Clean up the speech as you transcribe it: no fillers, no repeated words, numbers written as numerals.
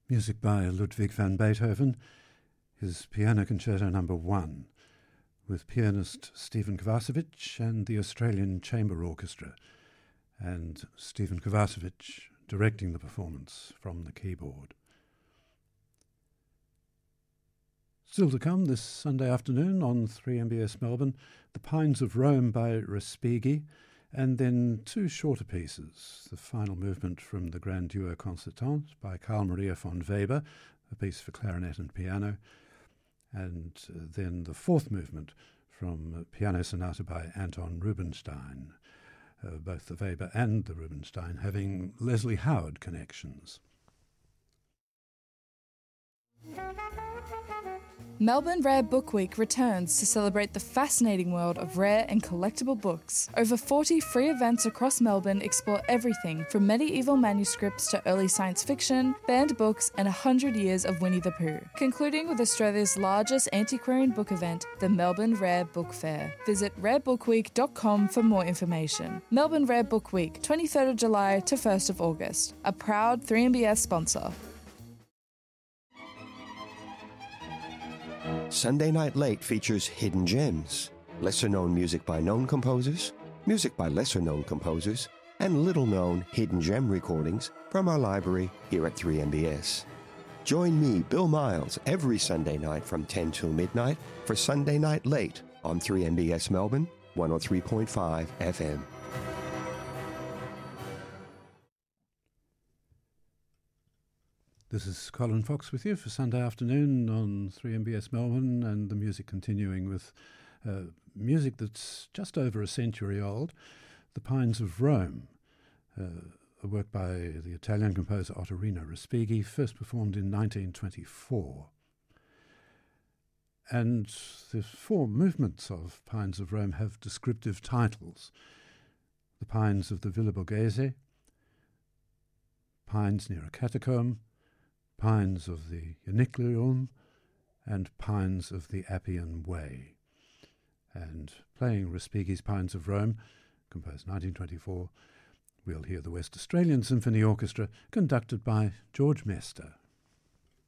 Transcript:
Music by Ludwig van Beethoven, his Piano Concerto No. 1, with pianist Stephen Kovacevic and the Australian Chamber Orchestra, and Stephen Kovacevic directing the performance from the keyboard. Still to come this Sunday afternoon on 3MBS Melbourne, The Pines of Rome by Respighi, and then two shorter pieces, the final movement from the Grand Duo Concertant by Carl Maria von Weber, a piece for clarinet and piano, and then the fourth movement from Piano Sonata by Anton Rubinstein, both the Weber and the Rubinstein having Leslie Howard connections. Melbourne Rare Book Week returns to celebrate the fascinating world of rare and collectible books. Over 40 free events across Melbourne explore everything from medieval manuscripts to early science fiction, banned books and 100 years of Winnie the Pooh. Concluding with Australia's largest antiquarian book event, the Melbourne Rare Book Fair. Visit rarebookwweek.com for more information. Melbourne Rare Book Week, 23rd of July to 1st of August. A proud 3MBS sponsor. Sunday Night Late features hidden gems, lesser-known music by known composers, music by lesser-known composers, and little-known hidden gem recordings from our library here at 3MBS. Join me, Bill Miles, every Sunday night from 10 till midnight for Sunday Night Late on 3MBS Melbourne, 103.5 FM. This is Colin Fox with you for Sunday afternoon on 3MBS Melbourne, and the music continuing with music that's just over a century old, The Pines of Rome, a work by the Italian composer Ottorino Respighi, first performed in 1924. And the four movements of Pines of Rome have descriptive titles: The Pines of the Villa Borghese, Pines near a Catacomb, Pines of the Janiclium, and Pines of the Appian Way. And playing Respighi's Pines of Rome, composed 1924, we'll hear the West Australian Symphony Orchestra, conducted by George Mester.